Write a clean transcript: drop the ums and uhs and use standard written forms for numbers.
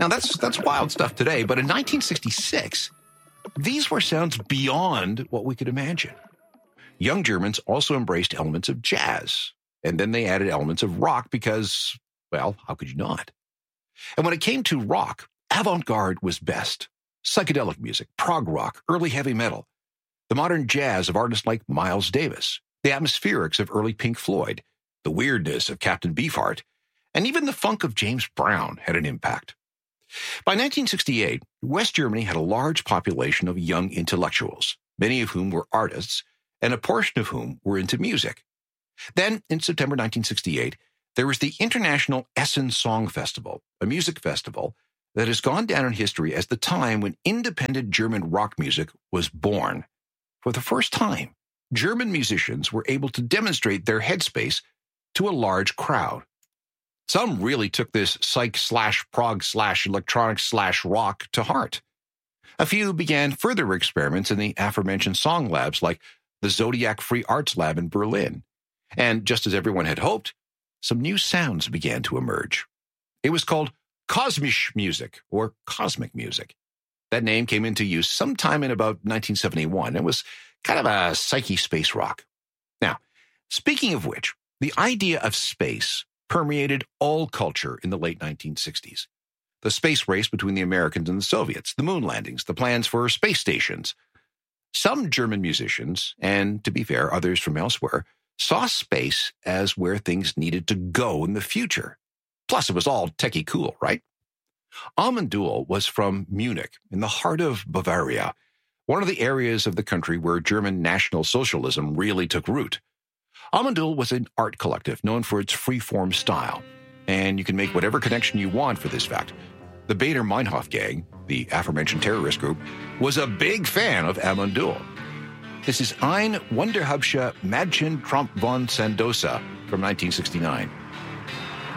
Now, that's wild stuff today, but in 1966, these were sounds beyond what we could imagine. Young Germans also embraced elements of jazz, and then they added elements of rock because, well, how could you not? And when it came to rock, avant-garde was best. Psychedelic music, prog rock, early heavy metal, the modern jazz of artists like Miles Davis, the atmospherics of early Pink Floyd, the weirdness of Captain Beefheart, and even the funk of James Brown had an impact. By 1968, West Germany had a large population of young intellectuals, many of whom were artists, and a portion of whom were into music. Then, in September 1968, there was the International Essen Song Festival, a music festival that has gone down in history as the time when independent German rock music was born. For the first time, German musicians were able to demonstrate their headspace to a large crowd. Some really took this psych/prog/electronic/rock to heart. A few began further experiments in the aforementioned song labs like the Zodiac Free Arts Lab in Berlin. And just as everyone had hoped, some new sounds began to emerge. It was called Kosmische music, or cosmic music. That name came into use sometime in about 1971 and was kind of a psyche space rock. Now, speaking of which, the idea of space permeated all culture in the late 1960s. The space race between the Americans and the Soviets, the moon landings, the plans for space stations. Some German musicians, and to be fair, others from elsewhere, saw space as where things needed to go in the future. Plus, it was all techie cool, right? Amon Düül was from Munich, in the heart of Bavaria, one of the areas of the country where German National Socialism really took root. Amon Düül was an art collective known for its free-form style, and you can make whatever connection you want for this fact. The Baader-Meinhof gang, the aforementioned terrorist group, was a big fan of Amon Düül. This is Ein Wunderhübsche Mädchen trampt von Sandosa from 1969.